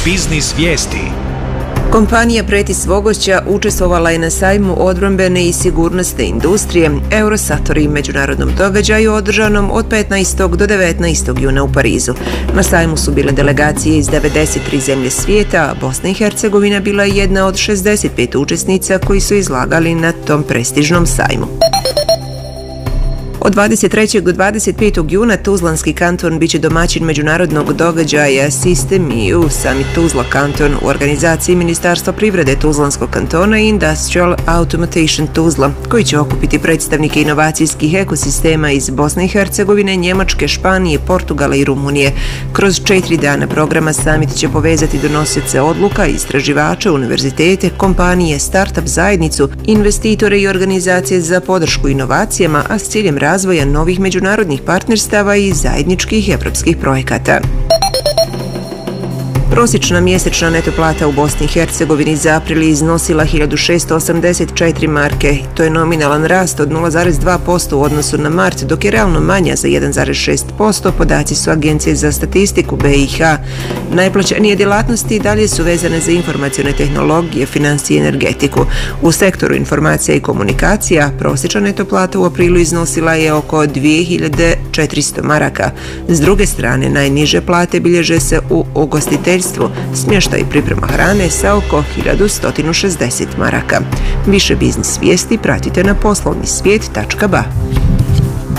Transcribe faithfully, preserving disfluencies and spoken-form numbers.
Biznis vijesti. Kompanija Pretis Vogošća učestvovala je na sajmu odbrambene i sigurnosne industrije Eurosatori, međunarodnom događaju održanom od petnaestog do devetnaestog juna u Parizu. Na sajmu su bile delegacije iz devedeset tri zemlje svijeta, a Bosna i Hercegovina bila je jedna od šezdeset pet učesnica koji su izlagali na tom prestižnom sajmu. Od dvadeset trećeg do dvadeset petog juna Tuzlanski kanton biće domaćin međunarodnog događaja System E U Summit Tuzla kanton u organizaciji Ministarstva privrede Tuzlanskog kantona i Industrial Automation Tuzla, koji će okupiti predstavnike inovacijskih ekosistema iz Bosne i Hercegovine, Njemačke, Španije, Portugala i Rumunije. Kroz četiri dana programa summit će povezati donosioce odluka, istraživače, univerzitete, kompanije, startup zajednicu, investitore i organizacije za podršku inovacijama, a s ciljem razvoja razvoja novih međunarodnih partnerstava i zajedničkih evropskih projekata. Prosječna mjesečna neto plata u Bosni i Hercegovini za april iznosila hiljadu šesto osamdeset četiri marke. To je nominalan rast od nula zarez dva posto u odnosu na mart, dok je realno manja za jedan zarez šest posto, podaci su Agencije za statistiku B i H. Najplaćenije djelatnosti dalje su vezane za informacione tehnologije, financije i energetiku. U sektoru informacija i komunikacija prosječna neto plata u aprilu iznosila je oko dvije hiljade četiristo maraka. S druge strane, najniže plate bilježe se u ugostiteljstvu, smještaj i priprema hrane sa oko hiljadu sto šezdeset maraka. Više biznis vijesti pratite na poslovni svijet tačka ba.